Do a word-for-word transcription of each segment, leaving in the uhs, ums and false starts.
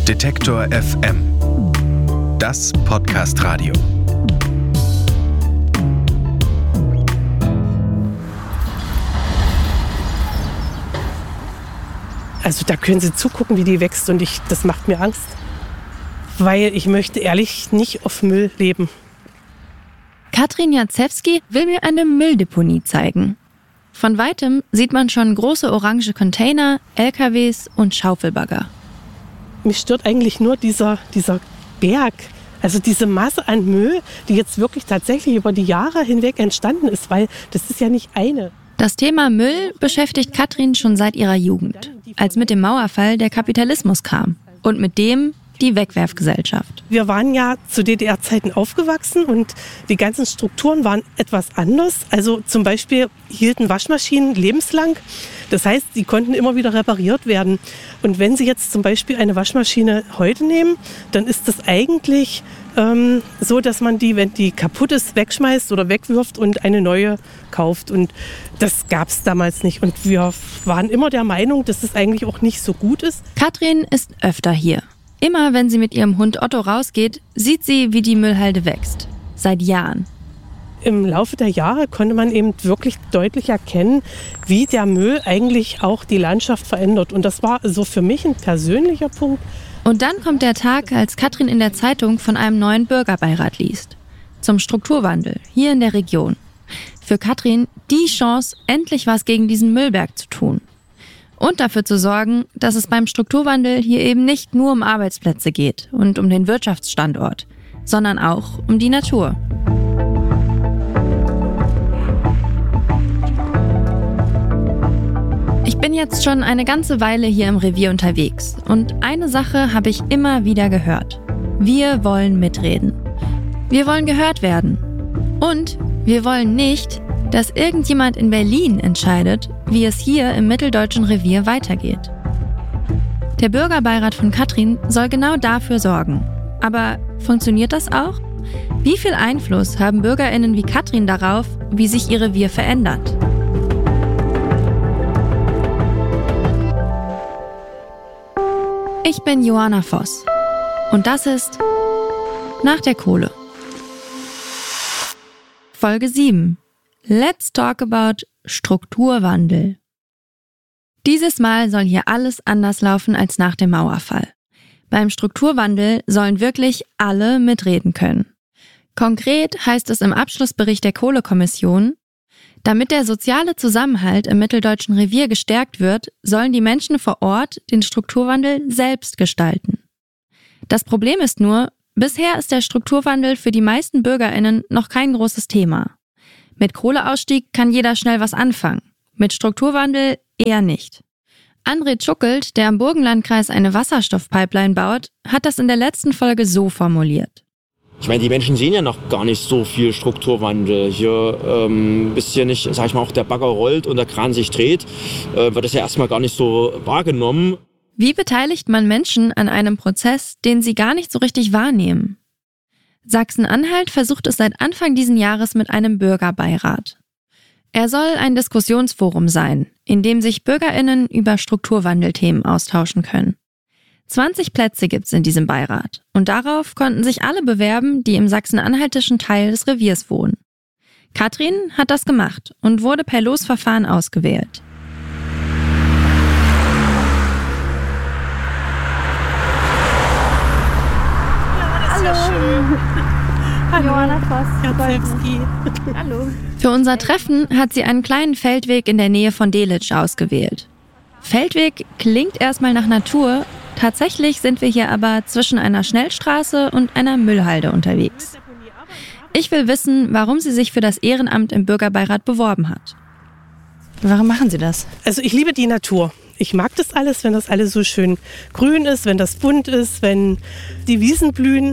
Detektor F M. Das Podcast-Radio. Also da können Sie zugucken, wie die wächst, und ich, das macht mir Angst. Weil ich möchte ehrlich nicht auf Müll leben. Katrin Jacewski will mir eine Mülldeponie zeigen. Von Weitem sieht man schon große orange Container, L K Ws und Schaufelbagger. Mich stört eigentlich nur dieser, dieser Berg, also diese Masse an Müll, die jetzt wirklich tatsächlich über die Jahre hinweg entstanden ist, weil das ist ja nicht eine. Das Thema Müll beschäftigt Katrin schon seit ihrer Jugend, als mit dem Mauerfall der Kapitalismus kam und mit dem die Wegwerfgesellschaft. Wir waren ja zu D D R-Zeiten aufgewachsen und die ganzen Strukturen waren etwas anders. Also zum Beispiel hielten Waschmaschinen lebenslang. Das heißt, sie konnten immer wieder repariert werden. Und wenn Sie jetzt zum Beispiel eine Waschmaschine heute nehmen, dann ist das eigentlich ähm, so, dass man die, wenn die kaputt ist, wegschmeißt oder wegwirft und eine neue kauft. Und das gab es damals nicht. Und wir waren immer der Meinung, dass es eigentlich auch nicht so gut ist. Katrin ist öfter hier. Immer wenn sie mit ihrem Hund Otto rausgeht, sieht sie, wie die Müllhalde wächst. Seit Jahren. Im Laufe der Jahre konnte man eben wirklich deutlich erkennen, wie der Müll eigentlich auch die Landschaft verändert. Und das war so für mich ein persönlicher Punkt. Und dann kommt der Tag, als Katrin in der Zeitung von einem neuen Bürgerbeirat liest. Zum Strukturwandel, hier in der Region. Für Katrin die Chance, endlich was gegen diesen Müllberg zu tun. Und dafür zu sorgen, dass es beim Strukturwandel hier eben nicht nur um Arbeitsplätze geht und um den Wirtschaftsstandort, sondern auch um die Natur. Ich bin jetzt schon eine ganze Weile hier im Revier unterwegs und eine Sache habe ich immer wieder gehört. Wir wollen mitreden. Wir wollen gehört werden. Und wir wollen nicht, dass irgendjemand in Berlin entscheidet, wie es hier im mitteldeutschen Revier weitergeht. Der Bürgerbeirat von Katrin soll genau dafür sorgen. Aber funktioniert das auch? Wie viel Einfluss haben BürgerInnen wie Katrin darauf, wie sich ihr Revier verändert? Ich bin Johanna Voss und das ist Nach der Kohle. Folge sieben. Let's talk about Strukturwandel. Dieses Mal soll hier alles anders laufen als nach dem Mauerfall. Beim Strukturwandel sollen wirklich alle mitreden können. Konkret heißt es im Abschlussbericht der Kohlekommission, damit der soziale Zusammenhalt im mitteldeutschen Revier gestärkt wird, sollen die Menschen vor Ort den Strukturwandel selbst gestalten. Das Problem ist nur, bisher ist der Strukturwandel für die meisten BürgerInnen noch kein großes Thema. Mit Kohleausstieg kann jeder schnell was anfangen, mit Strukturwandel eher nicht. André Tschuckelt, der im Burgenlandkreis eine Wasserstoffpipeline baut, hat das in der letzten Folge so formuliert. Ich meine, die Menschen sehen ja noch gar nicht so viel Strukturwandel. Hier ähm, bis hier nicht, sag ich mal, auch der Bagger rollt und der Kran sich dreht, äh, wird das ja erstmal gar nicht so wahrgenommen. Wie beteiligt man Menschen an einem Prozess, den sie gar nicht so richtig wahrnehmen? Sachsen-Anhalt versucht es seit Anfang diesen Jahres mit einem Bürgerbeirat. Er soll ein Diskussionsforum sein, in dem sich BürgerInnen über Strukturwandelthemen austauschen können. zwanzig Plätze gibt's in diesem Beirat und darauf konnten sich alle bewerben, die im sachsen-anhaltischen Teil des Reviers wohnen. Katrin hat das gemacht und wurde per Losverfahren ausgewählt. Hallo. Hallo. Johanna Voss. Jacewski. Hallo. Für unser Treffen hat sie einen kleinen Feldweg in der Nähe von Delitzsch ausgewählt. Feldweg klingt erstmal nach Natur, tatsächlich sind wir hier aber zwischen einer Schnellstraße und einer Müllhalde unterwegs. Ich will wissen, warum sie sich für das Ehrenamt im Bürgerbeirat beworben hat. Warum machen Sie das? Also ich liebe die Natur. Ich mag das alles, wenn das alles so schön grün ist, wenn das bunt ist, wenn die Wiesen blühen.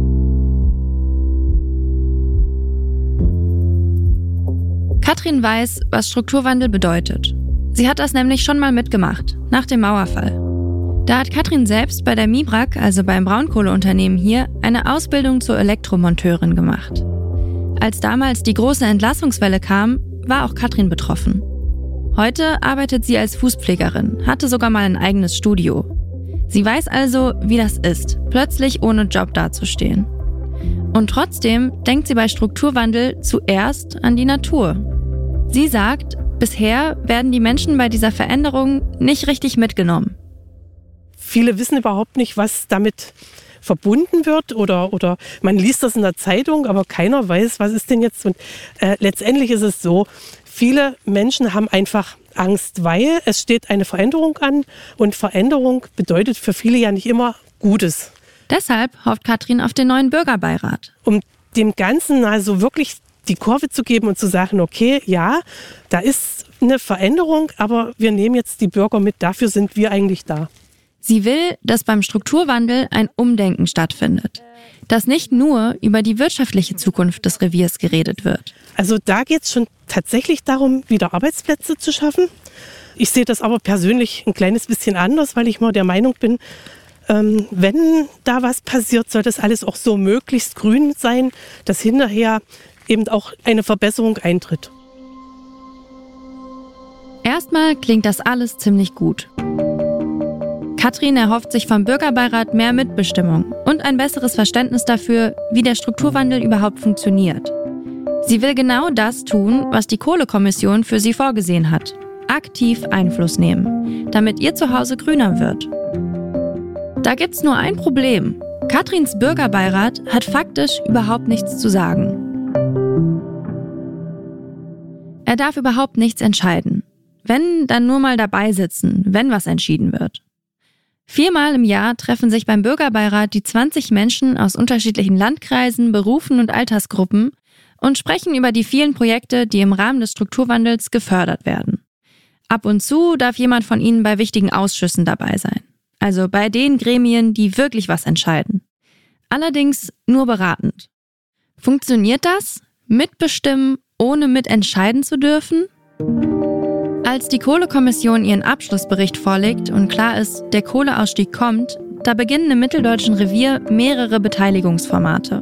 Katrin weiß, was Strukturwandel bedeutet. Sie hat das nämlich schon mal mitgemacht, nach dem Mauerfall. Da hat Katrin selbst bei der MIBRAG, also beim Braunkohleunternehmen hier, eine Ausbildung zur Elektromonteurin gemacht. Als damals die große Entlassungswelle kam, war auch Katrin betroffen. Heute arbeitet sie als Fußpflegerin, hatte sogar mal ein eigenes Studio. Sie weiß also, wie das ist, plötzlich ohne Job dazustehen. Und trotzdem denkt sie bei Strukturwandel zuerst an die Natur. Sie sagt, bisher werden die Menschen bei dieser Veränderung nicht richtig mitgenommen. Viele wissen überhaupt nicht, was damit verbunden wird oder, oder man liest das in der Zeitung, aber keiner weiß, was ist denn jetzt. Und äh, letztendlich ist es so, viele Menschen haben einfach Angst, weil es steht eine Veränderung an und Veränderung bedeutet für viele ja nicht immer Gutes. Deshalb hofft Katrin auf den neuen Bürgerbeirat. Um dem Ganzen also wirklich die Kurve zu geben und zu sagen, okay, ja, da ist eine Veränderung, aber wir nehmen jetzt die Bürger mit, dafür sind wir eigentlich da. Sie will, dass beim Strukturwandel ein Umdenken stattfindet, dass nicht nur über die wirtschaftliche Zukunft des Reviers geredet wird. Also da geht es schon tatsächlich darum, wieder Arbeitsplätze zu schaffen. Ich sehe das aber persönlich ein kleines bisschen anders, weil ich mal der Meinung bin, ähm, wenn da was passiert, soll das alles auch so möglichst grün sein, dass hinterher eben auch eine Verbesserung eintritt. Erstmal klingt das alles ziemlich gut. Katrin erhofft sich vom Bürgerbeirat mehr Mitbestimmung und ein besseres Verständnis dafür, wie der Strukturwandel überhaupt funktioniert. Sie will genau das tun, was die Kohlekommission für sie vorgesehen hat: aktiv Einfluss nehmen, damit ihr Zuhause grüner wird. Da gibt's nur ein Problem. Katrins Bürgerbeirat hat faktisch überhaupt nichts zu sagen. Er darf überhaupt nichts entscheiden. Wenn, dann nur mal dabei sitzen, wenn was entschieden wird. Viermal im Jahr treffen sich beim Bürgerbeirat die zwanzig Menschen aus unterschiedlichen Landkreisen, Berufen und Altersgruppen und sprechen über die vielen Projekte, die im Rahmen des Strukturwandels gefördert werden. Ab und zu darf jemand von ihnen bei wichtigen Ausschüssen dabei sein. Also bei den Gremien, die wirklich was entscheiden. Allerdings nur beratend. Funktioniert das? Mitbestimmen, ohne mitentscheiden zu dürfen? Als die Kohlekommission ihren Abschlussbericht vorlegt und klar ist, der Kohleausstieg kommt, da beginnen im mitteldeutschen Revier mehrere Beteiligungsformate.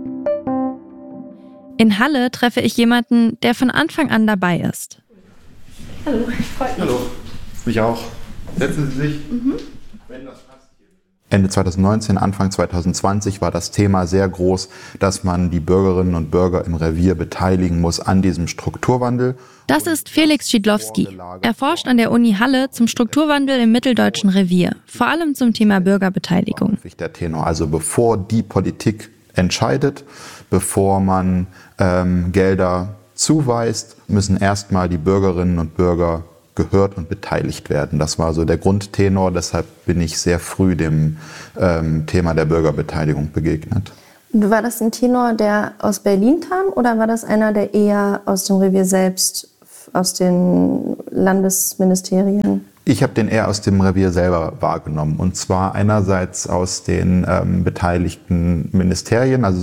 In Halle treffe ich jemanden, der von Anfang an dabei ist. Hallo, freut mich. Hallo, mich auch. Setzen Sie sich. Mhm. Wenn das passt. Ende zweitausendneunzehn, Anfang zweitausendzwanzig war das Thema sehr groß, dass man die Bürgerinnen und Bürger im Revier beteiligen muss an diesem Strukturwandel. Das ist Felix Schiedlowski. Er forscht an der Uni Halle zum Strukturwandel im mitteldeutschen Revier, vor allem zum Thema Bürgerbeteiligung. Der Tenor, also bevor die Politik entscheidet, bevor man ähm, Gelder zuweist, müssen erstmal die Bürgerinnen und Bürger gehört und beteiligt werden. Das war so der Grundtenor, deshalb bin ich sehr früh dem ähm, Thema der Bürgerbeteiligung begegnet. War das ein Tenor, der aus Berlin kam, oder war das einer, der eher aus dem Revier selbst, aus den Landesministerien? Ich habe den eher aus dem Revier selber wahrgenommen, und zwar einerseits aus den ähm, beteiligten Ministerien, also